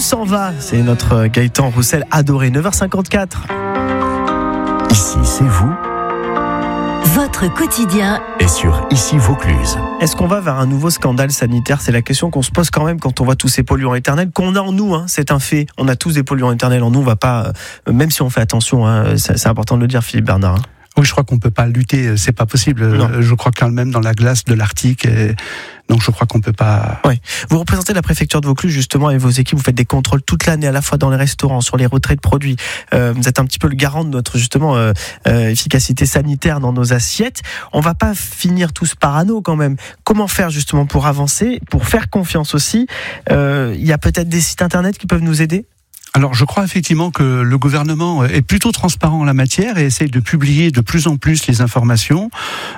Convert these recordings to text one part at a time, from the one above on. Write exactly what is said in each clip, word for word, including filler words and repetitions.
s'en va. C'est notre Gaëtan Roussel adoré. neuf heures cinquante-quatre. Ici, c'est vous. Votre quotidien Et sur Ici Vaucluse. Est-ce qu'on va vers un nouveau scandale sanitaire ? C'est la question qu'on se pose quand même quand on voit tous ces polluants éternels qu'on a en nous. Hein, c'est un fait. On a tous des polluants éternels en nous. On va pas, euh, même si on fait attention, hein, c'est, c'est important de le dire, Philippe Bernard. Hein. Oui, je crois qu'on peut pas lutter, c'est pas possible. Non. Je crois quand même dans la glace de l'Arctique, et donc je crois qu'on peut pas. Ouais. Vous représentez la préfecture de Vaucluse justement et vos équipes, vous faites des contrôles toute l'année à la fois dans les restaurants, sur les retraits de produits. Euh, vous êtes un petit peu le garant de notre justement euh, euh, efficacité sanitaire dans nos assiettes. On va pas finir tous parano quand même. Comment faire justement pour avancer, pour faire confiance aussi ? Euh, il y a peut-être des sites internet qui peuvent nous aider ? Alors, je crois effectivement que le gouvernement est plutôt transparent en la matière et essaye de publier de plus en plus les informations.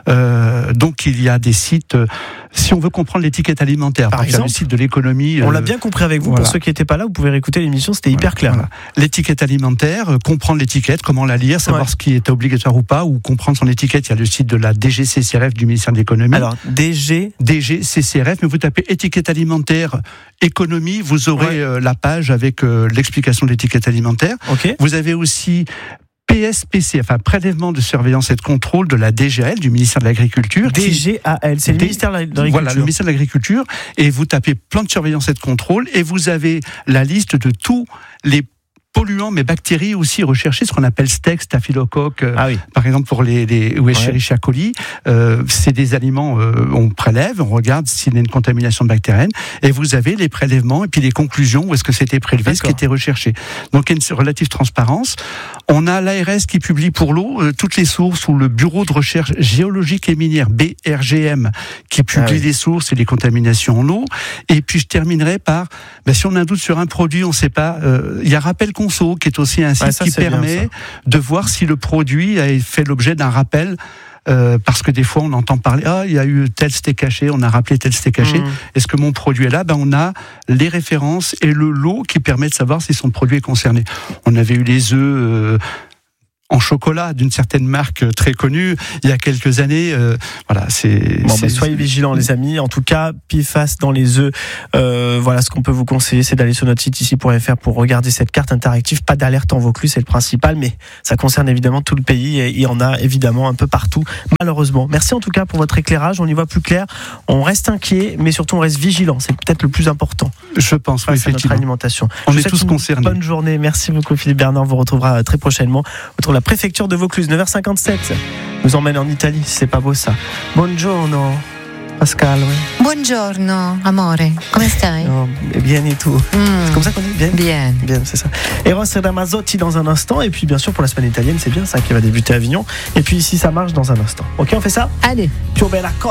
Euh, donc, il y a des sites. Si on veut comprendre l'étiquette alimentaire, par donc exemple, il y a le site de l'économie. On euh, l'a bien compris avec vous. voilà. Pour ceux qui n'étaient pas là, vous pouvez réécouter l'émission. C'était voilà, hyper clair. Voilà. L'étiquette alimentaire, euh, comprendre l'étiquette, comment la lire, savoir Ouais. ce qui est obligatoire ou pas, ou comprendre son étiquette. Il y a le site de la D G C C R F du ministère de l'économie. Alors, D G D G C C R F, mais vous tapez étiquette alimentaire économie, vous aurez Ouais. euh, la page avec euh, l'explication de l'étiquette alimentaire. Ok. Vous avez aussi P S P C, enfin prélèvement de surveillance et de contrôle de la D G A L, du ministère de l'Agriculture. D G A L, c'est le D- ministère de l'Agriculture. Voilà, le ministère de l'Agriculture. Et vous tapez plan de surveillance et de contrôle et vous avez la liste de tous les polluants, mais bactéries aussi recherchées, ce qu'on appelle STEC, staphylocoque, Ah oui. par exemple pour les, les ou Escherichia coli. Euh, c'est des aliments, euh, on prélève, on regarde s'il y a une contamination bactérienne, et vous avez les prélèvements et puis les conclusions, où est-ce que c'était prélevé, D'accord. ce qui était recherché. Donc il y a une relative transparence. On a l'A R S qui publie pour l'eau euh, toutes les sources, ou le Bureau de recherche géologique et minière, B R G M, qui publie Ah oui. les sources et les contaminations en eau. Et puis je terminerai par, ben, si on a un doute sur un produit, on ne sait pas, euh, il y a Rappel Conso, qui est aussi un site Ouais, ça, qui c'est bien, permet ça. de voir si le produit a fait l'objet d'un rappel. Euh, parce que des fois on entend parler, ah il y a eu tel steak caché, on a rappelé tel steak caché. Mmh. Est-ce que mon produit est là ? Ben on a les références et le lot qui permet de savoir si son produit est concerné. On avait eu les œufs euh, en chocolat d'une certaine marque très connue il y a quelques années. Euh, voilà, c'est. Bon, c'est bah, soyez vigilants, les amis. En tout cas, P F A S dans les œufs. Euh, voilà, ce qu'on peut vous conseiller, c'est d'aller sur notre site ici point f r pour regarder cette carte interactive. Pas d'alerte en Vaucluse, c'est le principal, mais ça concerne évidemment tout le pays et il y en a évidemment un peu partout, malheureusement. Merci en tout cas pour votre éclairage. On y voit plus clair. On reste inquiet, mais surtout on reste vigilant. C'est peut-être le plus important. Je pense, oui, Face à notre effectivement. alimentation. On Je vous est souhaite tous une concernés. Bonne Bonne journée. Merci beaucoup, Philippe Bernard. On vous retrouvera très prochainement. On retrouve la préfecture de Vaucluse, neuf heures cinquante-sept. Nous emmène en Italie. C'est pas beau ça. Buongiorno, Pascal. Oui. Buongiorno, amore, come stai? Oh, bien et tout. Mm, C'est comme ça qu'on dit bien. Bien. Bien, c'est ça. Eros Ramazzotti dans un instant. Et puis, bien sûr, pour la semaine italienne, c'est bien ça qui va débuter à Avignon. Et puis, ici, ça marche dans un instant. Ok, on fait ça? Allez. Ciao, bella cosa.